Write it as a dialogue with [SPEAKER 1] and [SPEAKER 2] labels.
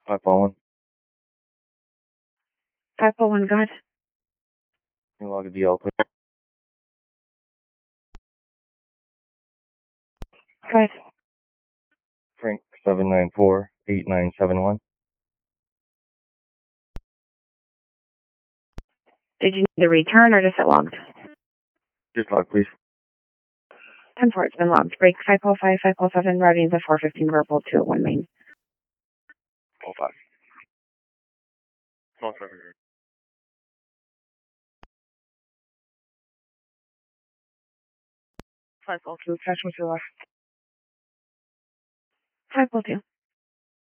[SPEAKER 1] 541.
[SPEAKER 2] 541, go ahead.
[SPEAKER 1] You log a DL, please.
[SPEAKER 2] Go ahead.
[SPEAKER 1] Frank 794-8971.
[SPEAKER 2] Did you need the return or just it logged?
[SPEAKER 1] Just log, please.
[SPEAKER 2] 10-4, it's been logged. Break 505, 507, routing the 415 Purple 201 Main.
[SPEAKER 1] 05. Small traffic.
[SPEAKER 2] 502, cash with your 502.